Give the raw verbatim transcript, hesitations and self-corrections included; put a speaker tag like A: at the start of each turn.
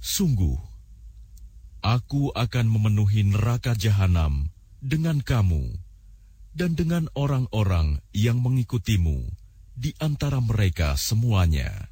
A: Sungguh, aku akan memenuhi neraka jahanam dengan kamu dan dengan orang-orang yang mengikutimu di antara mereka semuanya.